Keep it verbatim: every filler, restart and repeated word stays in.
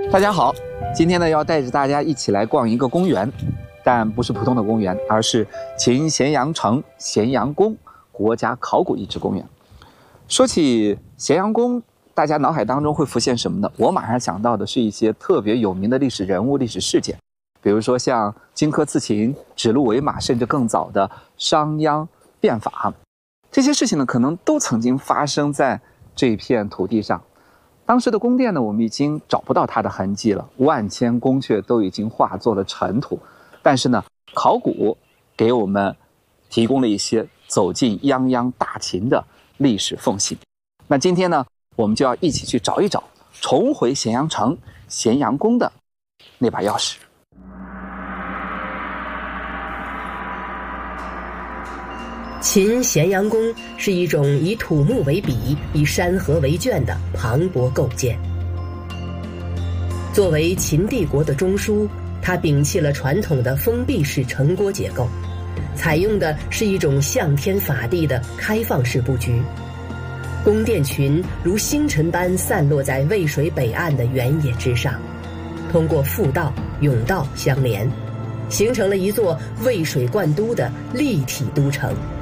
大家好，今天呢要带着大家一起来逛一个公园，但不是普通的公园，而是秦咸阳城咸阳宫国家考古遗址公园。说起咸阳宫，大家脑海当中会浮现什么呢？我马上想到的是一些特别有名的历史人物、历史事件，比如说像荆轲刺秦、指鹿为马，甚至更早的商鞅变法。这些事情呢，可能都曾经发生在这片土地上。当时的宫殿呢，我们已经找不到它的痕迹了，万千宫阙都已经化作了尘土。但是呢，考古给我们提供了一些走进泱泱大秦的历史缝隙。那今天呢，我们就要一起去找一找，重回咸阳城咸阳宫的那把钥匙。 秦咸阳宫是一种以土木为笔、以山河为卷的磅礴构建。作为秦帝国的中枢，它摒弃了传统的封闭式城郭结构，采用的是一种向天法地的开放式布局。宫殿群如星辰般散落在渭水北岸的原野之上，通过复道、甬道相连，形成了一座渭水贯都的立体都城。